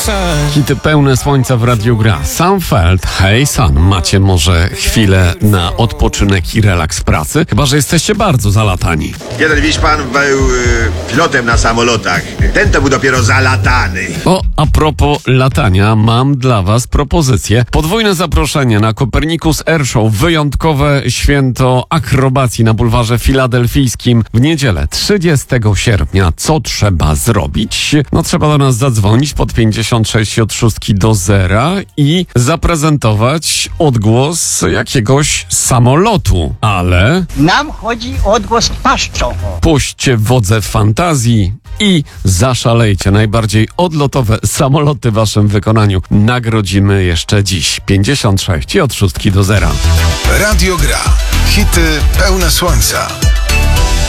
Hity pełne słońca w Radiu Gra. Sam Feld, Hey Sun. Macie może chwilę na odpoczynek i relaks pracy? Chyba że jesteście bardzo zalatani. Jeden Wiśpan był pilotem na samolotach. Ten to był dopiero zalatany. O, a propos latania, mam dla was propozycję. Podwójne zaproszenie na Copernicus Airshow. Wyjątkowe święto akrobacji na bulwarze filadelfijskim w niedzielę 30 sierpnia. Co trzeba zrobić? No trzeba do nas zadzwonić pod 56 od 6 do 0 i zaprezentować odgłos jakiegoś samolotu. Ale Nam chodzi o odgłos paszczą. puśćcie wodze fantazji i zaszalejcie. Najbardziej odlotowe samoloty w waszym wykonaniu nagrodzimy jeszcze dziś. 56 i od 6 do 0. Radio Gra. Hity pełne słońca.